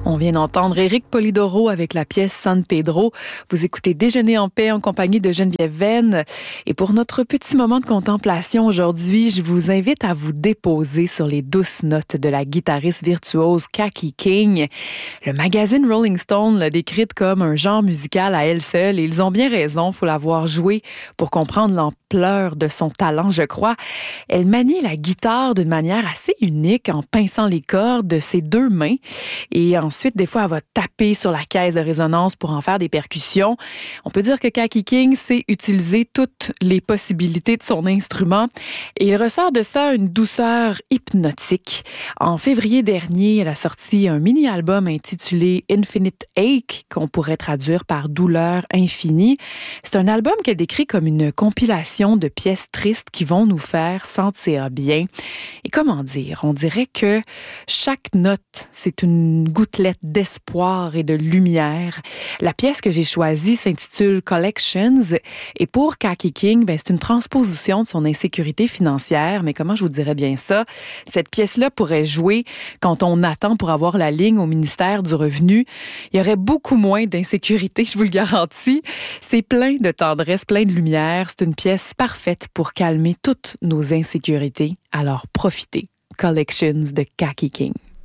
On vient d'entendre Éric Polidoro avec la pièce San Pedro. Vous écoutez Déjeuner en paix en compagnie de Geneviève Venn. Et pour notre petit moment de contemplation aujourd'hui, je vous invite à vous déposer sur les douces notes de la guitariste virtuose Kaki King. Le magazine Rolling Stone l'a décrite comme un genre musical à elle seule et ils ont bien raison, faut la voir jouer pour comprendre l'ampleur de son talent, je crois. Elle manie la guitare d'une manière assez unique en pinçant les cordes de ses deux mains et ensuite, des fois, elle va taper sur la caisse de résonance pour en faire des percussions. On peut dire que Kaki King sait utiliser toutes les possibilités de son instrument et il ressort de ça une douceur hypnotique. En février dernier, elle a sorti un mini-album intitulé Infinite Ache, qu'on pourrait traduire par Douleur infinie. C'est un album qu'elle décrit comme une compilation de pièces tristes qui vont nous faire sentir bien. Et comment dire? On dirait que chaque note, c'est une gouttelette d'espoir et de lumière. La pièce que j'ai choisie s'intitule Collections et pour Kaki King, c'est une transposition de son insécurité financière, mais comment je vous dirais bien ça? Cette pièce-là pourrait jouer quand on attend pour avoir la ligne au ministère du Revenu. Il y aurait beaucoup moins d'insécurité, je vous le garantis. C'est plein de tendresse, plein de lumière. C'est une pièce parfaite pour calmer toutes nos insécurités. Alors profitez. Collections de Kaki King.